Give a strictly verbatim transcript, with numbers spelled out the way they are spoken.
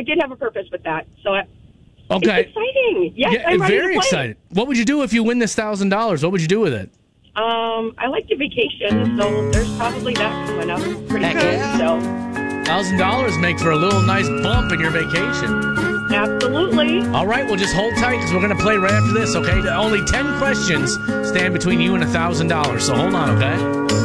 did have a purpose with that. So I, okay. It's exciting. Yes, yeah, I'm ready very to play. excited. What would you do if you win this one thousand dollars? What would you do with it? Um, I like to vacation, so there's probably that coming up pretty Heck soon. yeah. So one thousand dollars make for a little nice bump in your vacation. absolutely. All right, well, just hold tight because we're going to play right after this, okay? Only ten questions stand between you and one thousand dollars, so hold on, okay?